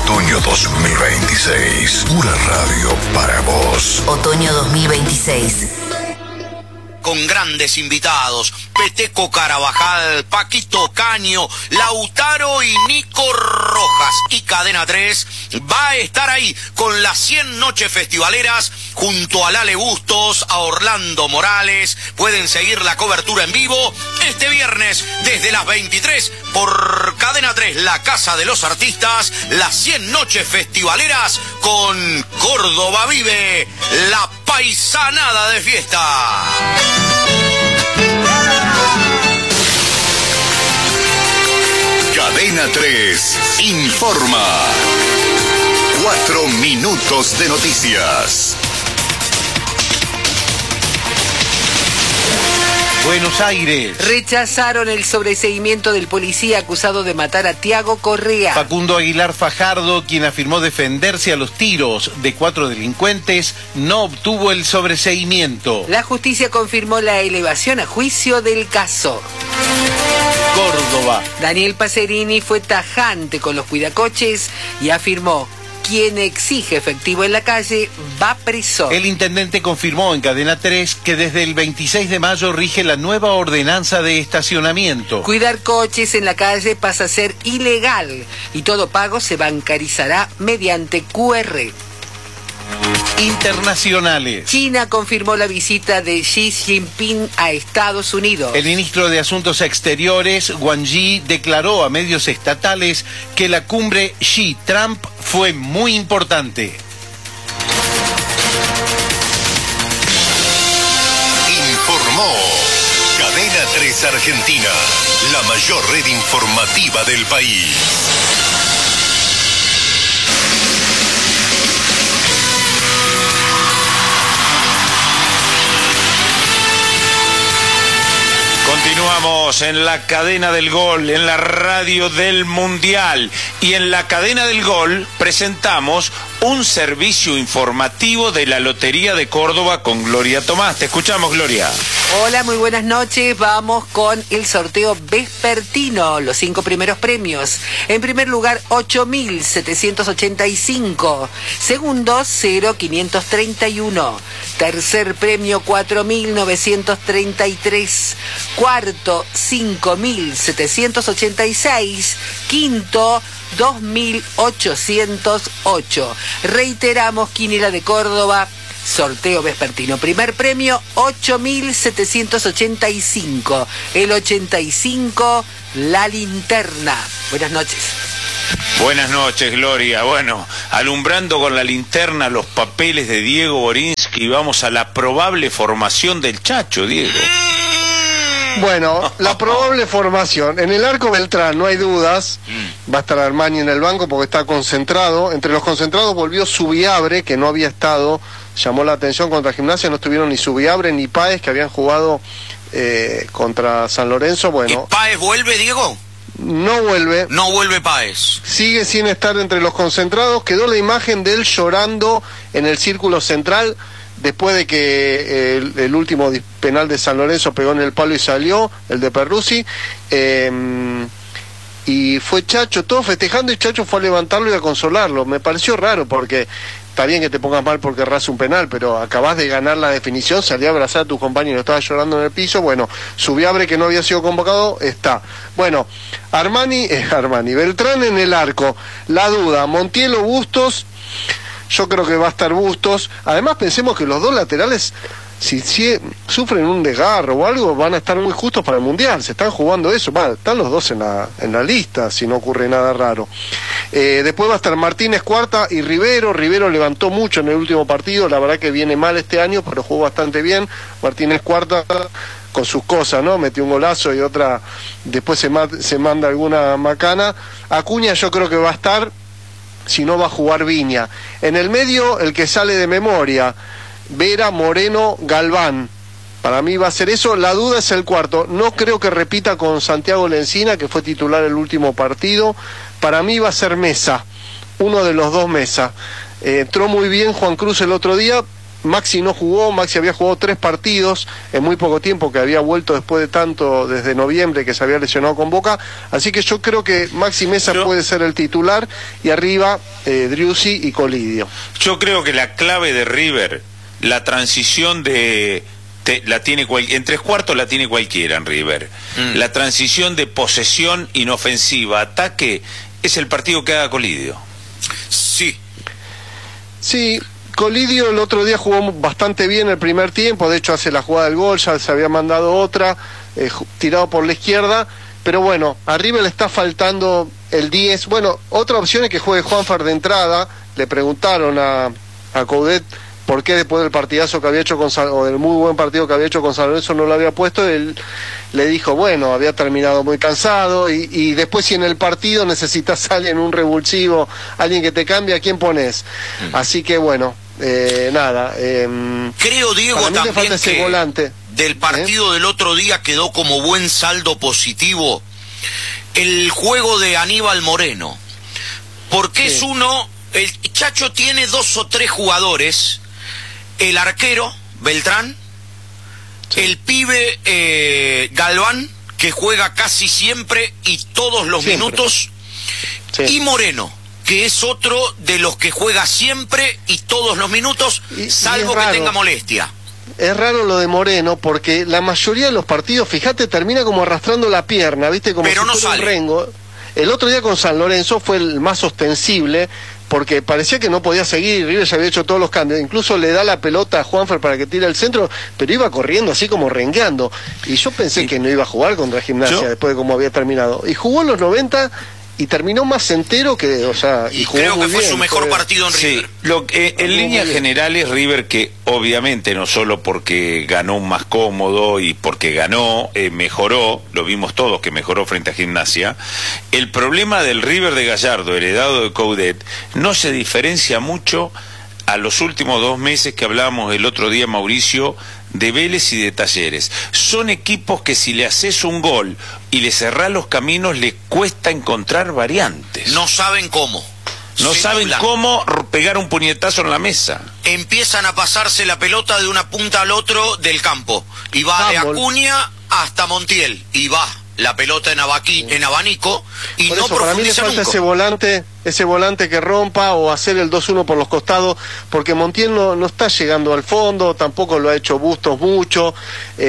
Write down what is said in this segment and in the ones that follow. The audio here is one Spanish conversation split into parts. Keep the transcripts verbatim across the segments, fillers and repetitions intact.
Otoño dos mil veintiséis. Pura radio para vos. Otoño dos mil veintiséis. Con grandes invitados, Peteco Carabajal, Paquito Caño, Lautaro y Nico Rojas. Y Cadena tres va a estar ahí con las cien noches festivaleras junto a Lale Bustos, a Orlando Morales. Pueden seguir la cobertura en vivo este viernes desde las veintitrés por Cadena tres, la casa de los artistas, las cien noches festivaleras con Córdoba Vive, la paisanada de fiesta. Cadena tres informa. Cuatro minutos de noticias. Buenos Aires. Rechazaron el sobreseimiento del policía acusado de matar a Tiago Correa. Facundo Aguilar Fajardo, quien afirmó defenderse a los tiros de cuatro delincuentes, no obtuvo el sobreseimiento. La justicia confirmó la elevación a juicio del caso. Córdoba. Daniel Pacerini fue tajante con los cuidacoches y afirmó: quien exige efectivo en la calle va preso. El intendente confirmó en Cadena tres que desde el veintiséis de mayo rige la nueva ordenanza de estacionamiento. Cuidar coches en la calle pasa a ser ilegal y todo pago se bancarizará mediante Q R. Internacionales. China confirmó la visita de Xi Jinping a Estados Unidos. El ministro de Asuntos Exteriores, Wang Yi, declaró a medios estatales que la cumbre Xi-Trump fue muy importante. Informó Cadena tres Argentina, la mayor red informativa del país. Continuamos en la cadena del gol, en la radio del mundial, y en la cadena del gol presentamos un servicio informativo de la Lotería de Córdoba con Gloria Tomás. Te escuchamos, Gloria. Hola, muy buenas noches. Vamos con el sorteo vespertino, los cinco primeros premios. En primer lugar, ocho mil setecientos ochenta y cinco. Segundo, cero mil quinientos treinta y uno. Tercer premio, cuatro mil novecientos treinta y tres. Cuarto, cinco mil setecientos ochenta y seis. Quinto, dos mil ochocientos ocho. Reiteramos, Quiniela de Córdoba, sorteo vespertino. Primer premio, ocho mil setecientos ochenta y cinco. El ochenta y cinco, la linterna. Buenas noches. Buenas noches, Gloria. Bueno, alumbrando con la linterna los papeles de Diego Borinsky, vamos a la probable formación del Chacho, Diego. Bueno, la probable formación. En el arco Beltrán, no hay dudas. Va a estar Armani en el banco porque está concentrado. Entre los concentrados volvió Subiabre, que no había estado. Llamó la atención contra Gimnasia. No estuvieron ni Subiabre ni Páez, que habían jugado eh, contra San Lorenzo. Bueno. ¿Y Páez vuelve, Diego? No vuelve. No vuelve Páez. Sigue sin estar entre los concentrados. Quedó la imagen de él llorando en el círculo central después de que eh, el, el último penal de San Lorenzo pegó en el palo y salió, el de Perruzzi, eh, y fue Chacho, todo festejando, y Chacho fue a levantarlo y a consolarlo. Me pareció raro porque está bien que te pongas mal porque erras un penal, pero acabás de ganar la definición, salí a abrazar a tu compañero, estaba llorando en el piso. Bueno, Subiabre, que no había sido convocado, está. Bueno, Armani, eh, Armani, Beltrán en el arco, la duda, Montiel o Bustos. Yo creo que va a estar Bustos. Además, pensemos que los dos laterales, si, si sufren un desgarro o algo, van a estar muy justos para el Mundial. Se están jugando eso. Bueno, están los dos en la, en la lista, si no ocurre nada raro. Eh, después va a estar Martínez Cuarta y Rivero. Rivero levantó mucho en el último partido. La verdad que viene mal este año, pero jugó bastante bien. Martínez Cuarta con sus cosas, ¿no? Metió un golazo y otra, después se, ma se manda alguna macana. Acuña yo creo que va a estar. Si no, va a jugar Viña. En el medio, el que sale de memoria, Vera, Moreno, Galván. Para mí va a ser eso. La duda es el cuarto. No creo que repita con Santiago Lencina, que fue titular el último partido. Para mí va a ser Mesa, uno de los dos Mesa. Eh, entró muy bien Juan Cruz el otro día, Maxi no jugó, Maxi había jugado tres partidos en muy poco tiempo, que había vuelto después de tanto, desde noviembre, que se había lesionado con Boca, así que yo creo que Maxi Mesa yo, puede ser el titular, y arriba eh, Driussi y Colidio. Yo creo que la clave de River, la transición de... Te, la tiene cual, en tres cuartos la tiene cualquiera en River. Mm. La transición de posesión inofensiva, ataque, es el partido que haga Colidio. Sí. Sí. Colidio el otro día jugó bastante bien el primer tiempo, de hecho hace la jugada del gol, ya se había mandado otra, eh, tirado por la izquierda, pero bueno, arriba le está faltando el diez. Bueno, otra opción es que juegue Juanfer de entrada. Le preguntaron a, a Coudet por qué después del partidazo que había hecho con San, o del muy buen partido que había hecho con San Lorenzo no lo había puesto. Él le dijo, bueno, había terminado muy cansado, y, y después si en el partido necesitas a alguien, un revulsivo, alguien que te cambie, ¿a quién pones? Mm. Así que bueno, eh, nada. Eh, Creo, Diego, también falta ese que volante. Del partido ¿Eh? del otro día quedó como buen saldo positivo el juego de Aníbal Moreno, porque sí. es uno, el Chacho tiene dos o tres jugadores, el arquero Beltrán, sí. el pibe eh, Galván, que juega casi siempre y todos los siempre. minutos, sí. y Moreno, que es otro de los que juega siempre y todos los minutos, y, salvo y que tenga molestia. Es raro lo de Moreno, porque la mayoría de los partidos, fíjate, termina como arrastrando la pierna, ¿viste? Como Pero si no fuera sale. un rengo. El otro día con San Lorenzo fue el más ostensible, porque parecía que no podía seguir, River ya había hecho todos los cambios, incluso le da la pelota a Juanfer para que tire al centro, pero iba corriendo así como rengueando, y yo pensé sí. que no iba a jugar contra Gimnasia ¿Yo? después de cómo había terminado, y jugó en los noventa y terminó más entero que, o sea, y, y jugó creo muy que fue bien, su mejor fue... partido en River. Sí, lo, eh, en líneas generales River, que obviamente no solo porque ganó más cómodo y porque ganó, eh, mejoró, lo vimos todos que mejoró frente a Gimnasia. El problema del River de Gallardo, heredado de Coudet, no se diferencia mucho a los últimos dos meses que hablábamos el otro día, Mauricio, de Vélez y de Talleres. Son equipos que si le haces un gol y le cerrás los caminos, les cuesta encontrar variantes. No saben cómo. No Se saben nublan. cómo pegar un puñetazo en la mesa. Empiezan a pasarse la pelota de una punta al otro del campo. Y va ah, de Acuña hasta Montiel. Y va la pelota en, abaqui, en abanico y por no eso, para mí le falta nunca. ese volante, ese volante que rompa o hacer el dos uno por los costados, porque Montiel no, no está llegando al fondo, tampoco lo ha hecho Bustos mucho,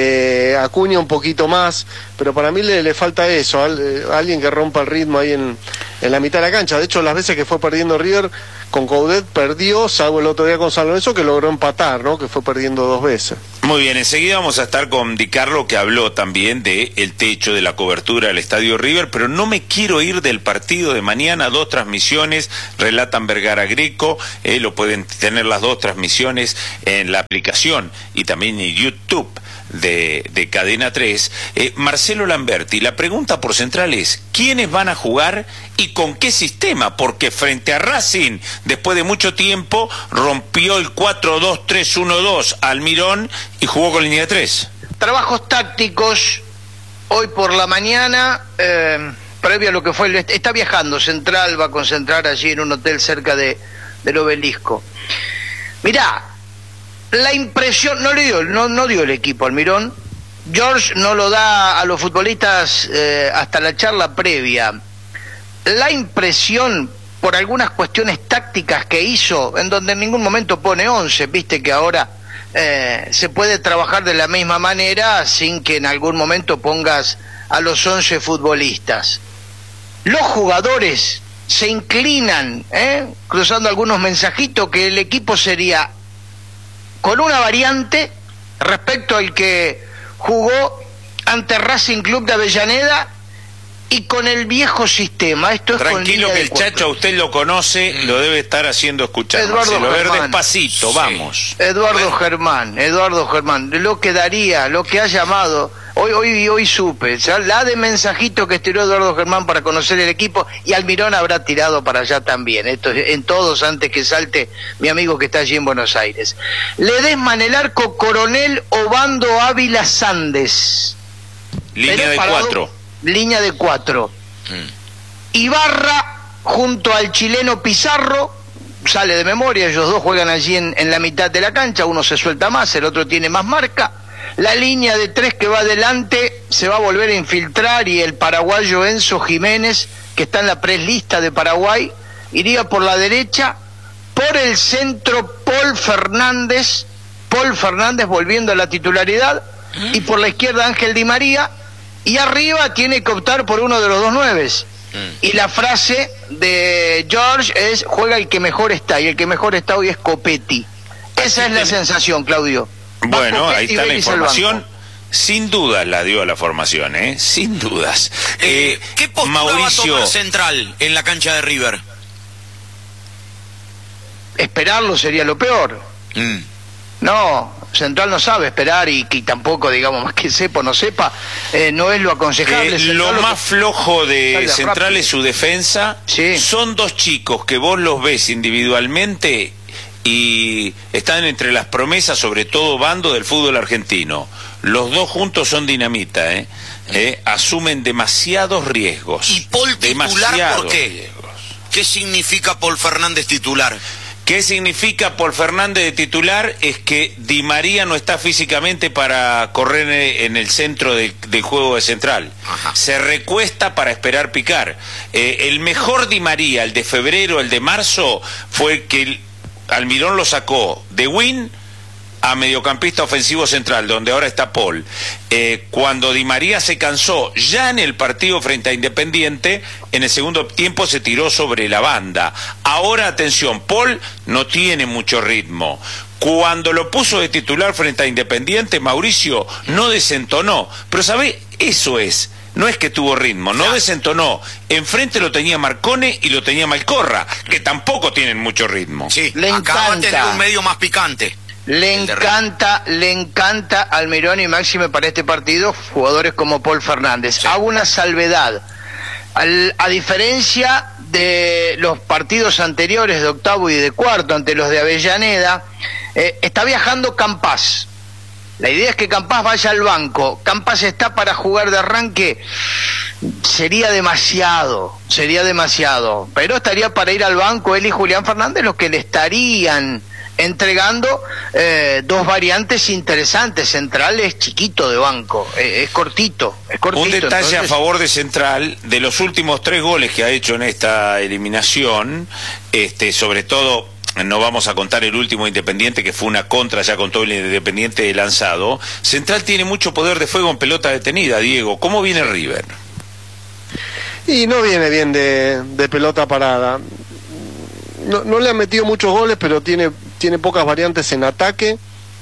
eh, Acuña un poquito más, pero para mí le, le falta eso, a, a alguien que rompa el ritmo ahí en, en la mitad de la cancha. De hecho, las veces que fue perdiendo River con Coudet perdió, salvo el otro día con San Lorenzo, que logró empatar, ¿no? Que fue perdiendo dos veces. Muy bien, enseguida vamos a estar con Di Carlo, que habló también de el techo, de la cobertura del Estadio River, pero no me quiero ir del partido de mañana. Dos transmisiones, relatan Vergara Greco, eh, lo pueden tener las dos transmisiones en la aplicación y también en YouTube de, de Cadena tres. eh, Marcelo Lamberti, la pregunta por central es, ¿quiénes van a jugar y con qué sistema? Porque frente a Racing, después de mucho tiempo, rompió el cuatro dos tres uno dos Almirón y jugó con línea de tres. Trabajos tácticos hoy por la mañana, eh, previo a lo que fue, el, está viajando Central, va a concentrar allí en un hotel cerca de, del Obelisco. Mirá, la impresión, no le dio, no, no dio el equipo Almirón, George no lo da a los futbolistas eh, hasta la charla previa. La impresión, por algunas cuestiones tácticas que hizo, en donde en ningún momento pone once, viste que ahora eh, se puede trabajar de la misma manera sin que en algún momento pongas a los once futbolistas. Los jugadores se inclinan, ¿eh? cruzando algunos mensajitos, que el equipo sería con una variante respecto al que jugó ante Racing Club de Avellaneda y con el viejo sistema. Esto es tranquilo, que el Chacho a usted lo conoce, mm. lo debe estar haciendo escuchar. Eduardo Marcelo, Germán. ver despacito, sí. vamos. Eduardo bueno. Germán, Eduardo Germán, lo que daría, lo que ha llamado, hoy hoy hoy supe, o sea, la de mensajito que estiró Eduardo Germán para conocer el equipo, y Almirón habrá tirado para allá también, esto en todos antes que salte mi amigo que está allí en Buenos Aires. Ledesma en el arco, Coronel, Obando, Ávila, Sandes. Línea de cuatro. Línea de cuatro. Mm. Ibarra junto al chileno Pizarro, sale de memoria, ellos dos juegan allí en, en la mitad de la cancha, uno se suelta más, el otro tiene más marca. La línea de tres que va adelante se va a volver a infiltrar y el paraguayo Enzo Jiménez, que está en la preslista de Paraguay, iría por la derecha, por el centro Paul Fernández, Paul Fernández volviendo a la titularidad, y por la izquierda Ángel Di María, y arriba tiene que optar por uno de los dos nueves. Y la frase de George es: juega el que mejor está, y el que mejor está hoy es Copetti. Esa es la sensación, Claudio. Bueno, ahí está la información. Sin dudas la dio a la formación, ¿eh? Sin dudas. Eh, Eh, ¿Qué postura Mauricio... va a tomar Central en la cancha de River? Esperarlo sería lo peor. Mm. No, Central no sabe esperar y, y tampoco, digamos, más que sepa o no sepa, eh, no es lo aconsejable. Eh, Central lo lo más que... flojo de Salga Central rápido. es su defensa. Sí. Son dos chicos que vos los ves individualmente y están entre las promesas, sobre todo Bando, del fútbol argentino. Los dos juntos son dinamita, ¿eh? Eh, asumen demasiados riesgos. ¿Y Paul titular demasiados por qué? riesgos. ¿Qué significa Paul Fernández titular? ¿Qué significa Paul Fernández de titular? Es que Di María no está físicamente para correr en el centro de, del juego de Central. Ajá. Se recuesta para esperar picar. Eh, el mejor Di María, el de febrero, el de marzo, fue que el, Almirón lo sacó de win a mediocampista ofensivo central, donde ahora está Paul. Eh, cuando Di María se cansó, ya en el partido frente a Independiente, en el segundo tiempo se tiró sobre la banda. Ahora, atención, Paul no tiene mucho ritmo. Cuando lo puso de titular frente a Independiente, Mauricio no desentonó. Pero, ¿sabe? Eso es. No es que tuvo ritmo, no desentonó. Enfrente lo tenía Marcone y lo tenía Malcorra, que tampoco tienen mucho ritmo. Sí, Le acaba de encanta. tener un medio más picante. Le El de encanta, le encanta a Almirón y máxime para este partido jugadores como Paul Fernández. Sí. Hago una salvedad. Al- a diferencia de los partidos anteriores de octavo y de cuarto ante los de Avellaneda, eh, está viajando Campás. La idea es que Campás vaya al banco. Campás está para jugar de arranque. Sería demasiado, sería demasiado. Pero estaría para ir al banco él y Julián Fernández, los que le estarían entregando eh, dos variantes interesantes. Central es chiquito de banco, eh, es cortito, es cortito. Un detalle entonces... a favor de Central: de los últimos tres goles que ha hecho en esta eliminación, este, sobre todo, no vamos a contar el último Independiente, que fue una contra ya con todo el Independiente lanzado, Central tiene mucho poder de fuego en pelota detenida. Diego, ¿cómo viene River? Y no viene bien de, de pelota parada. No, no le han metido muchos goles, pero tiene, tiene pocas variantes en ataque.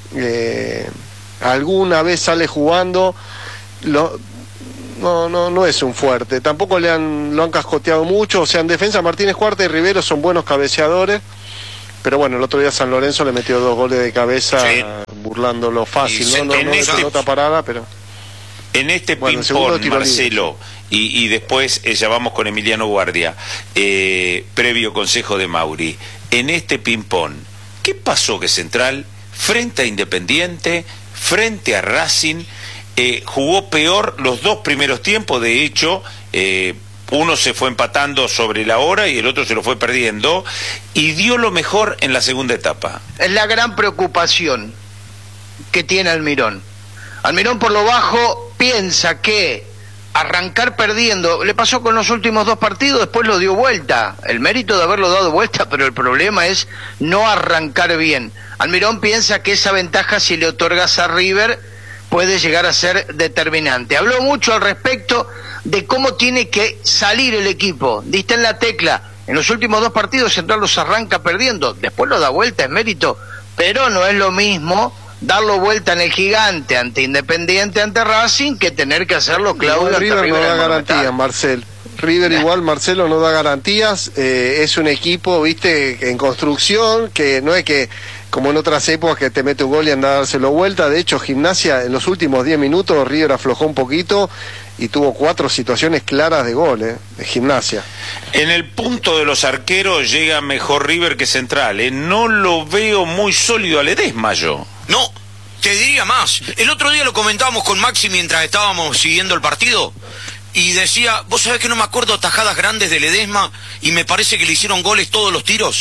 Eh, alguna vez sale jugando. Lo, no, no, no es un fuerte. Tampoco le han, lo han cascoteado mucho. O sea, en defensa Martínez Cuarta y Rivero son buenos cabeceadores. Pero bueno, el otro día San Lorenzo le metió dos goles de cabeza, Sí. burlándolo fácil. Y No, no, en no de este- pelota parada, pero... En este Bueno, el segundo ping-pong, tiro libre. Marcelo, y, y después eh, ya vamos con Emiliano Guardia, eh, previo consejo de Mauri, en este ping-pong, ¿qué pasó que Central, frente a Independiente, frente a Racing, eh, jugó peor los dos primeros tiempos? De hecho, eh, uno se fue empatando sobre la hora y el otro se lo fue perdiendo, y dio lo mejor en la segunda etapa. Es la gran preocupación que tiene Almirón. Almirón por lo bajo piensa que arrancar perdiendo, le pasó con los últimos dos partidos, después lo dio vuelta, el mérito de haberlo dado vuelta, pero el problema es no arrancar bien. Almirón piensa que esa ventaja, si le otorgas a River, puede llegar a ser determinante. Habló mucho al respecto de cómo tiene que salir el equipo, diste en la tecla. En los últimos dos partidos Central los arranca perdiendo, después lo da vuelta, es mérito, pero no es lo mismo darlo vuelta en el Gigante ante Independiente, ante Racing, que tener que hacerlo, Claudio, Igual ante River no River da en garantías, Monumental. Marcel. River igual, Marcelo, no da garantías. Eh, es un equipo, viste, en construcción, que no es que, como en otras épocas, que te mete un gol y anda a dárselo vuelta. De hecho, Gimnasia, en los últimos diez minutos, River aflojó un poquito y tuvo cuatro situaciones claras de gol, eh, de Gimnasia. En el punto de los arqueros llega mejor River que Central, ¿eh? No lo veo muy sólido a Ledesma yo. No, te diría más. El otro día lo comentábamos con Maxi mientras estábamos siguiendo el partido y decía, vos sabés que no me acuerdo tajadas grandes de Ledesma y me parece que le hicieron goles todos los tiros.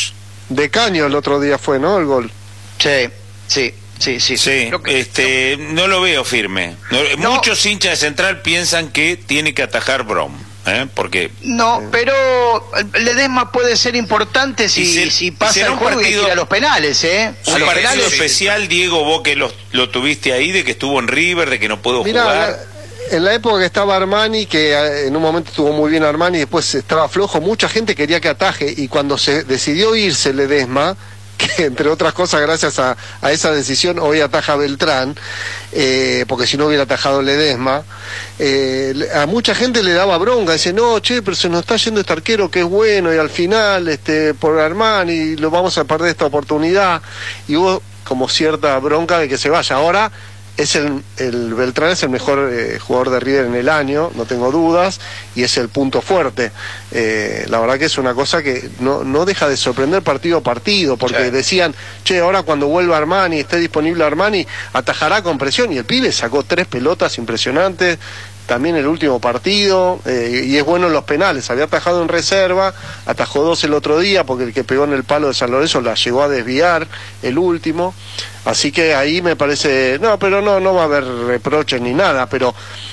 de Caño el otro día fue, ¿no? El gol. Sí, sí. Sí, sí, sí. Lo que, este, no lo veo firme. No, no. Muchos hinchas de Central piensan que tiene que atajar Brom, ¿eh? Porque no, pero Ledesma puede ser importante si, se, si pasa el un juego partido, y ir a los penales, ¿eh? Un los partido penales, especial, Diego, vos que lo, lo tuviste ahí, de que estuvo en River, de que no pudo Mirá, jugar. En la época que estaba Armani, que en un momento estuvo muy bien Armani, después estaba flojo, mucha gente quería que ataje, y cuando se decidió irse Ledesma, que entre otras cosas gracias a, a esa decisión hoy ataja Beltrán, eh, porque si no hubiera atajado Ledesma, eh, a mucha gente le daba bronca, dice, no, che, pero se nos está yendo este arquero que es bueno, y al final este por Armani lo vamos a perder esta oportunidad, y hubo como cierta bronca de que se vaya. Ahora es el, el Beltrán es el mejor eh, jugador de River en el año, no tengo dudas, y es el punto fuerte. Eh, la verdad que es una cosa que no, no deja de sorprender partido a partido, porque sí. Decían, che, ahora cuando vuelva Armani, esté disponible Armani, atajará con presión, y el pibe sacó tres pelotas impresionantes, también el último partido, eh, y es bueno en los penales, había atajado en reserva, atajó dos el otro día, porque el que pegó en el palo de San Lorenzo la llegó a desviar, el último, así que ahí me parece, no, pero no, no va a haber reproches ni nada, pero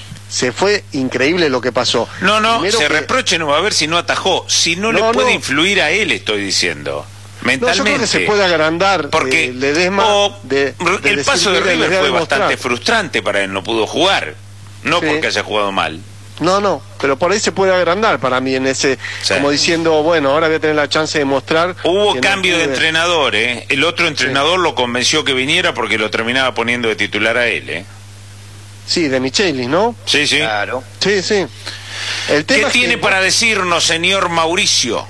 se fue increíble lo que pasó. No, no, Primero se que... reproche no va a haber si no atajó, si no, no le puede no. influir a él, estoy diciendo. Mentalmente. No, yo creo que se puede agrandar porque eh, Ledesma o, de, de el paso de River fue demostrar. bastante frustrante para él, no pudo jugar. No sí. porque haya jugado mal. No, no, pero por ahí se puede agrandar para mí en ese, sí. como diciendo, bueno, ahora voy a tener la chance de mostrar. Hubo cambio no de entrenador, ¿eh? El otro entrenador sí. lo convenció que viniera porque lo terminaba poniendo de titular a él, ¿eh? Sí, de Michelis, ¿no? Sí, sí. Claro. Sí, sí. El tema ¿Qué tiene que... para decirnos, señor Mauricio?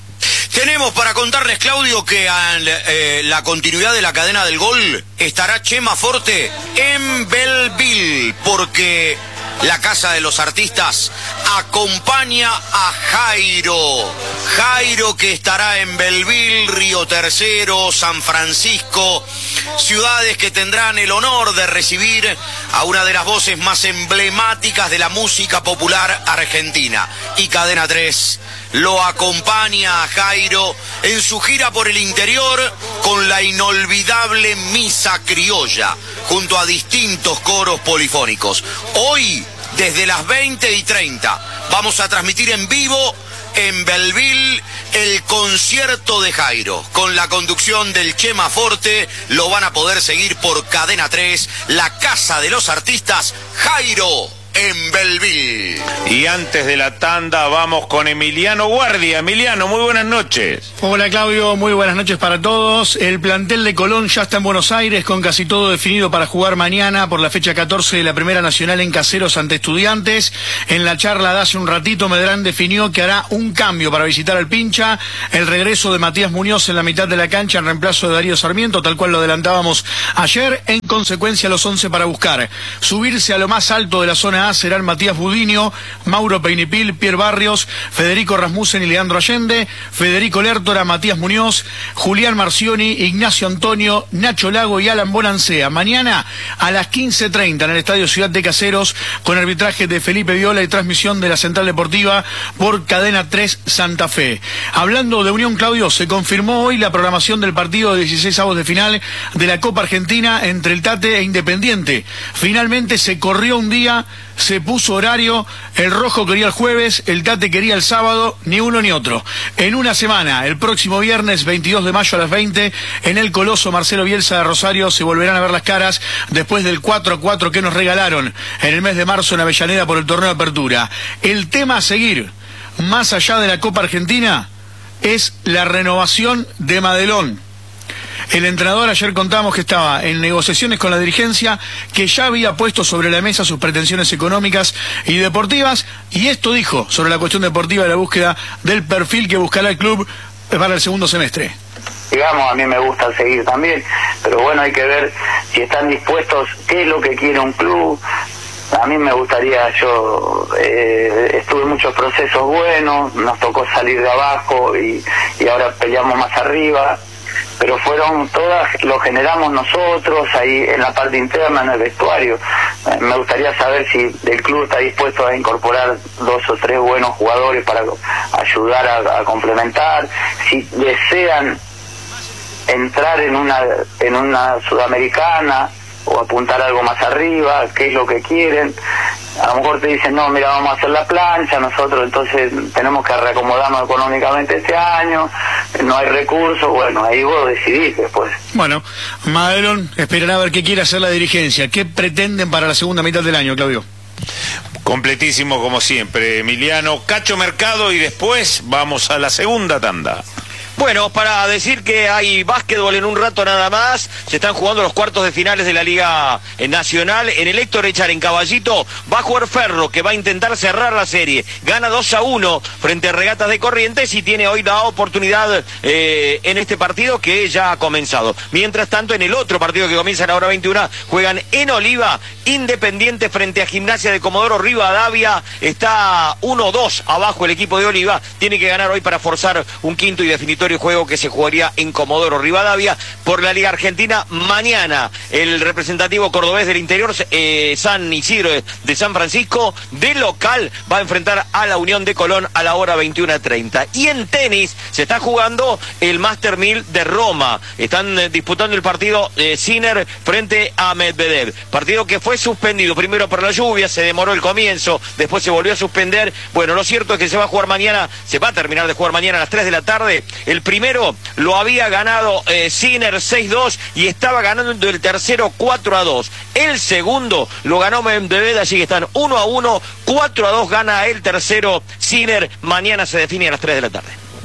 Tenemos para contarles, Claudio, que en eh, la continuidad de la cadena del gol estará Chema Forte en Belleville, porque la Casa de los Artistas acompaña a Jairo. Jairo que estará en Belleville, Río Tercero, San Francisco, ciudades que tendrán el honor de recibir a una de las voces más emblemáticas de la música popular argentina. Y Cadena tres lo acompaña a Jairo en su gira por el interior con la inolvidable Misa Criolla, junto a distintos coros polifónicos. Hoy, desde las veinte y treinta, vamos a transmitir en vivo en Belleville el concierto de Jairo, con la conducción del Chema Forte. Lo van a poder seguir por Cadena tres, la Casa de los Artistas, Jairo en Belleville. Y antes de la tanda vamos con Emiliano Guardia. Emiliano, muy buenas noches. Hola Claudio, muy buenas noches para todos. El plantel de Colón ya está en Buenos Aires con casi todo definido para jugar mañana por la fecha catorce de la Primera Nacional en Caseros ante Estudiantes. En la charla de hace un ratito, Medrán definió que hará un cambio para visitar al Pincha, el regreso de Matías Muñoz en la mitad de la cancha en reemplazo de Darío Sarmiento, tal cual lo adelantábamos ayer. En consecuencia, los once para buscar subirse a lo más alto de la zona A serán Matías Budinio, Mauro Peinipil, Pierre Barrios, Federico Rasmussen y Leandro Allende, Federico Lertora, Matías Muñoz, Julián Marcioni, Ignacio Antonio, Nacho Lago y Alan Bonancea. Mañana a las quince treinta en el Estadio Ciudad de Caseros, con arbitraje de Felipe Viola y transmisión de la Central Deportiva por Cadena tres Santa Fe. Hablando de Unión, Claudio, se confirmó hoy la programación del partido de dieciséis avos de final de la Copa Argentina entre el Tate e Independiente. Finalmente se corrió un día, se puso horario, el Rojo quería el jueves, el Tate quería el sábado, ni uno ni otro. En una semana, el próximo viernes veintidós de mayo a las veinte, en el Coloso Marcelo Bielsa de Rosario, se volverán a ver las caras después del cuatro a cuatro que nos regalaron en el mes de marzo en Avellaneda por el torneo de apertura. El tema a seguir, más allá de la Copa Argentina, es la renovación de Madelón. El entrenador, ayer contamos que estaba en negociaciones con la dirigencia, que ya había puesto sobre la mesa sus pretensiones económicas y deportivas, y esto dijo sobre la cuestión deportiva de la búsqueda del perfil que buscará el club para el segundo semestre. Digamos, a mí me gusta seguir también, pero bueno, hay que ver si están dispuestos, qué es lo que quiere un club. A mí me gustaría, yo eh, estuve en muchos procesos buenos, nos tocó salir de abajo y, y ahora peleamos más arriba, pero fueron todas, lo generamos nosotros ahí en la parte interna, en el vestuario. Eh, me gustaría saber si el club está dispuesto a incorporar dos o tres buenos jugadores para ayudar a, a complementar, si desean entrar en una en una sudamericana o apuntar algo más arriba, qué es lo que quieren. A lo mejor te dicen, no, mira, vamos a hacer la plancha, nosotros entonces tenemos que reacomodarnos económicamente este año, no hay recursos, bueno, ahí vos decidís después. Bueno, Madelon esperará a ver qué quiere hacer la dirigencia. ¿Qué pretenden para la segunda mitad del año, Claudio? Completísimo como siempre, Emiliano. Cacho Mercado y después vamos a la segunda tanda. Bueno, para decir que hay básquetbol en un rato nada más, se están jugando los cuartos de finales de la Liga Nacional. En el Héctor Echar, en Caballito, va a jugar Ferro, que va a intentar cerrar la serie. Gana dos a uno frente a Regatas de Corrientes y tiene hoy la oportunidad eh, en este partido que ya ha comenzado. Mientras tanto, en el otro partido que comienza a la hora veintiuna, juegan en Oliva, Independiente frente a Gimnasia de Comodoro Rivadavia. Está uno dos abajo el equipo de Oliva. Tiene que ganar hoy para forzar un quinto y definitorio juego que se jugaría en Comodoro Rivadavia por la Liga Argentina. Mañana el representativo cordobés del interior, eh, San Isidro de San Francisco, de local va a enfrentar a la Unión de Colón a la hora veintiuna treinta. Y en tenis se está jugando el Master mil de Roma. Están eh, disputando el partido eh, Sinner frente a Medvedev. Partido que fue suspendido primero por la lluvia, se demoró el comienzo, después se volvió a suspender. Bueno, lo cierto es que se va a jugar mañana, se va a terminar de jugar mañana a las tres de la tarde. El primero lo había ganado eh, Sinner seis dos y estaba ganando el tercero cuatro a dos. El segundo lo ganó Medvedev, así que están uno a uno, cuatro a dos gana el tercero Sinner. Mañana se define a las tres de la tarde.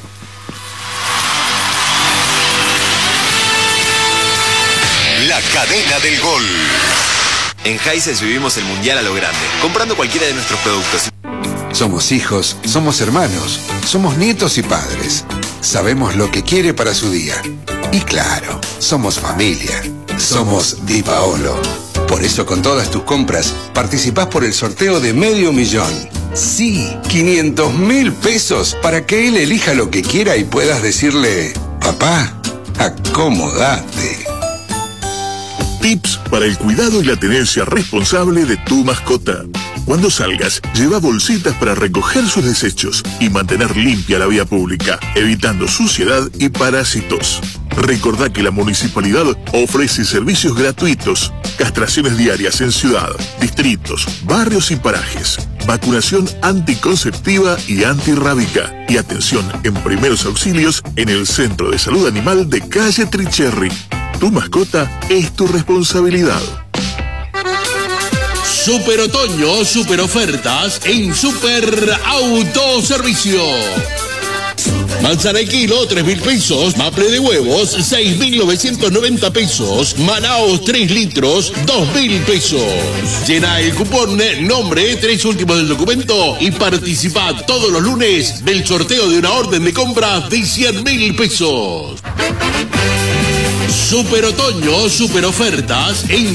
La cadena del gol. En Hisense vivimos el mundial a lo grande, comprando cualquiera de nuestros productos. Somos hijos, somos hermanos, somos nietos y padres. Sabemos lo que quiere para su día. Y claro, somos familia. Somos Di Paolo. Por eso con todas tus compras participás por el sorteo de medio millón. Sí, quinientos mil pesos para que él elija lo que quiera y puedas decirle, papá, acomodate. Tips para el cuidado y la tenencia responsable de tu mascota. Cuando salgas, lleva bolsitas para recoger sus desechos y mantener limpia la vía pública, evitando suciedad y parásitos. Recordá que la municipalidad ofrece servicios gratuitos, castraciones diarias en ciudad, distritos, barrios y parajes, vacunación anticonceptiva y antirrábica y atención en primeros auxilios en el Centro de Salud Animal de Calle Tricherry. Tu mascota es tu responsabilidad. Super otoño, super ofertas en Super Autoservicio. Manzana el kilo, tres mil pesos. Maple de huevos, seis mil novecientos noventa pesos. Manaos, tres litros, dos mil pesos. Llena el cupón, nombre, tres últimos del documento y participa todos los lunes del sorteo de una orden de compra de cien mil pesos. Super otoño, super ofertas en